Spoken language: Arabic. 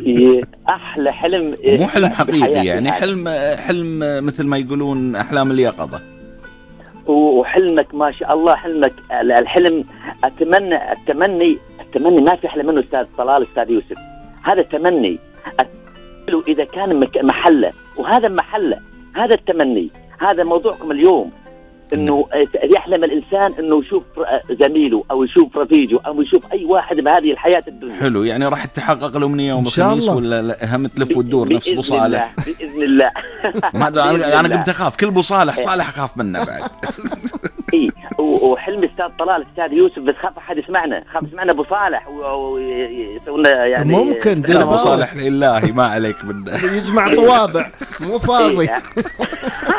احلى حلم، مو حلم حقيقي يعني، هذا. حلم مثل ما يقولون احلام اليقظة. وحلمك ما شاء الله، حلمك الحلم. التمني ما في احلى منه استاذ طلال، استاذ يوسف. هذا التمني اذا كان محله، وهذا محله، هذا التمني، هذا موضوعكم اليوم. انه يحلم الانسان انه يشوف زميله او يشوف رفيقه او يشوف اي واحد بهذه الحياه الدنيا. حلو، يعني راح تتحقق الامنيه يوم الخميس ولا لا؟ هم تلف وتدور نفس ابو صالح؟ باذن الله. ما ادري، انا قمت اخاف كل ابو صالح اخاف منه بعد. اي وحلم استاذ طلال، استاذ يوسف، بس خاف احد يسمعنا، ابو صالح ويسوينا يعني. ممكن ابو صالح لله ما عليك منه، يجمع طوابع مو فاضي.